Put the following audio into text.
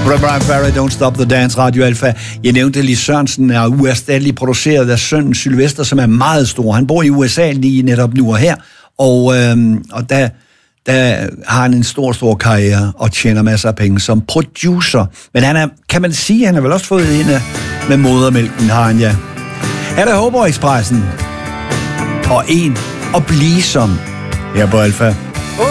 Brian Ferry, Don't Stop the Dance, Radio Alfa. Jeg nævnte Lis Sørensen er uerstatteligt produceret af sønnen Sylvester, som er meget stor. Han bor i USA lige netop nu og her, og der har han en stor karriere og tjener masser af penge som producer. Men han er, kan man sige, han har vel også fået en med modermælken, har han, ja. Her er Håber Expressen og en at blive som her på Alfa.